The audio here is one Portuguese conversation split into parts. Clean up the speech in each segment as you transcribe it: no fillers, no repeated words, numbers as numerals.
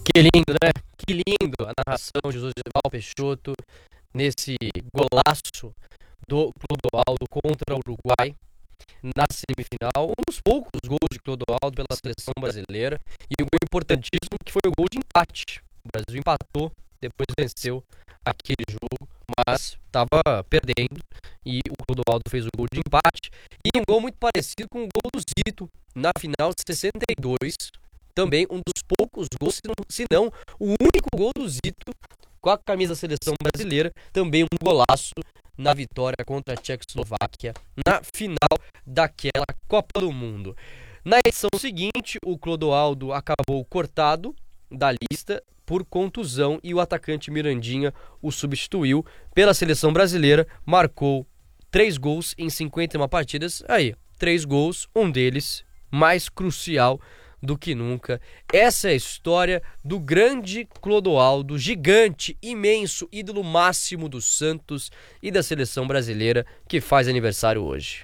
Que lindo, né? Que lindo a narração de Josival Peixoto nesse golaço do Clodoaldo contra o Uruguai na semifinal. Um dos poucos gols de Clodoaldo pela seleção brasileira e um gol importantíssimo que foi o gol de empate. O Brasil empatou, depois venceu aquele jogo, mas estava perdendo e o Clodoaldo fez o gol de empate. E um gol muito parecido com o gol do Zito na final de 62. Também um dos poucos gols, se não o único gol do Zito com a camisa da seleção brasileira. Também um golaço na vitória contra a Tchecoslováquia na final daquela Copa do Mundo. Na edição seguinte, o Clodoaldo acabou cortado da lista por contusão e o atacante Mirandinha o substituiu pela seleção brasileira. Marcou 3 gols em 51 partidas. Aí, 3 gols, um deles mais crucial do que nunca. Essa é a história do grande Clodoaldo, gigante, imenso, ídolo máximo do Santos e da seleção brasileira, que faz aniversário hoje.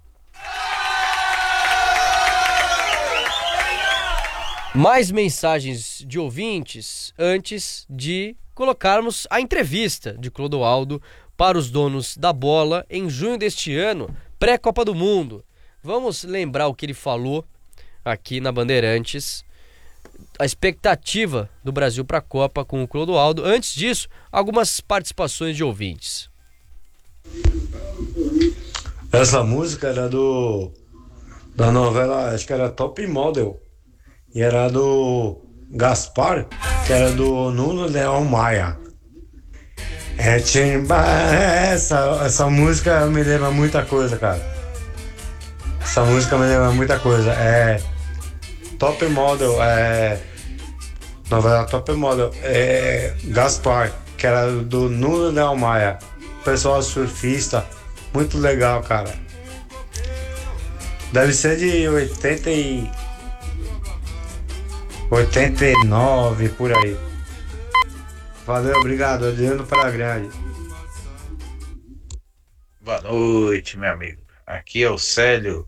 Mais mensagens de ouvintes antes de colocarmos a entrevista de Clodoaldo para os donos da bola em junho deste ano, pré-Copa do Mundo. Vamos lembrar o que ele falou aqui na Bandeirantes, a expectativa do Brasil para a Copa com o Clodoaldo. Antes disso, algumas participações de ouvintes. Essa música era da novela, acho que era Top Model, e era do Gaspar, que era do Nuno Leão Maia. Essa música me lembra muita coisa, cara. Essa música me lembra muita coisa. Top Model, novela Top Model, Gaspar, que era do Nuno Leão Maia. Pessoal surfista, muito legal, cara. Deve ser de 89, por aí. Valeu, obrigado. Adriano Paragrande. Boa noite, meu amigo. Aqui é o Célio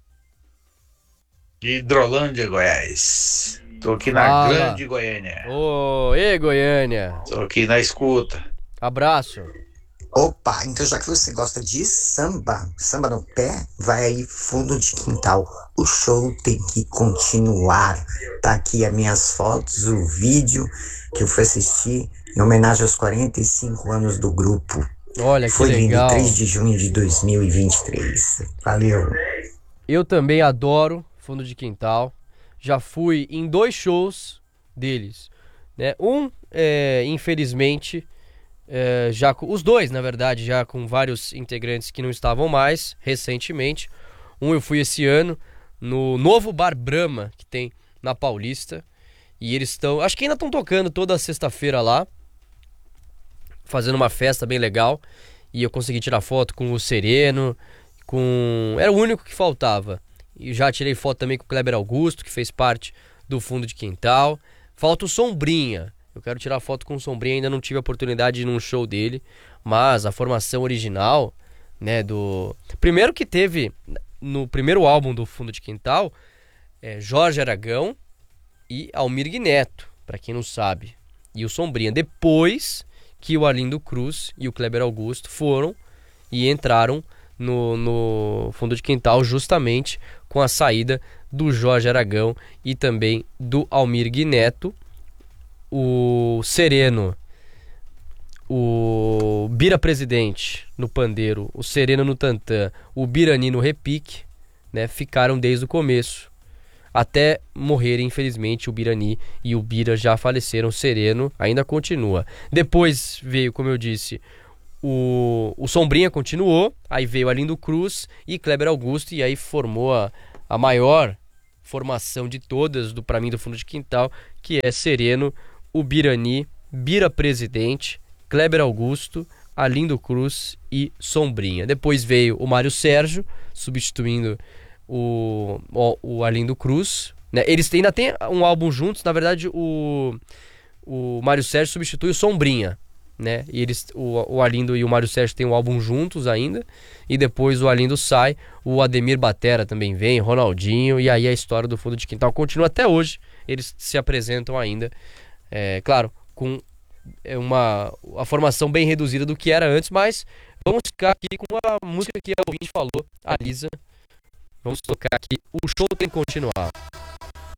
de Hidrolândia, Goiás. Tô aqui na Grande Goiânia. Oi, Goiânia. Tô aqui na escuta. Abraço. Opa, então já que você gosta de samba no pé, vai aí Fundo de Quintal. O show tem que continuar. Tá aqui as minhas fotos, o vídeo que eu fui assistir em homenagem aos 45 anos do grupo. Olha que foi legal. Foi lindo, 3 de junho de 2023. Valeu. Eu também adoro Fundo de Quintal. Já fui em 2 shows deles, né? Infelizmente, os dois, na verdade, já com vários integrantes que não estavam mais, recentemente. Eu fui esse ano no novo Bar Brahma, que tem na Paulista. E eles estão, acho que ainda estão tocando toda sexta-feira lá, fazendo uma festa bem legal. E eu consegui tirar foto com o Sereno, era o único que faltava. E já tirei foto também com o Kleber Augusto, que fez parte do Fundo de Quintal. Falta o Sombrinha. Eu quero tirar foto com o Sombrinha, ainda não tive a oportunidade de ir num show dele. Mas a formação original, né, primeiro que teve no primeiro álbum do Fundo de Quintal, Jorge Aragão e Almir Neto, pra quem não sabe. E o Sombrinha. Depois que o Arlindo Cruz e o Kleber Augusto foram e entraram no Fundo de Quintal, justamente com a saída do Jorge Aragão e também do Almir Neto. O Sereno, o Bira Presidente no pandeiro, o Sereno no tantã, o Birani no repique, né, ficaram desde o começo, até morrerem, infelizmente. O Birani e o Bira já faleceram, o Sereno ainda continua. Depois veio, como eu disse, o Sombrinha continuou, aí veio Arlindo Cruz e Kleber Augusto, e aí formou a maior formação de todas, pra mim, do Fundo de Quintal, que é Sereno, o Birani, Bira Presidente, Kleber Augusto, Arlindo Cruz e Sombrinha. Depois veio o Mário Sérgio, substituindo o Arlindo Cruz, né? Eles ainda têm um álbum juntos. Na verdade, o Mário Sérgio substitui o Sombrinha, né? E o Arlindo e o Mário Sérgio têm um álbum juntos ainda. E depois o Arlindo sai, o Ademir Batera também vem, Ronaldinho, e aí a história do Fundo de Quintal continua até hoje. Eles se apresentam ainda Claro, com a formação bem reduzida do que era antes, mas vamos ficar aqui com a música que a ouvinte falou, a Lisa. Vamos tocar aqui, O Show Tem que Continuar.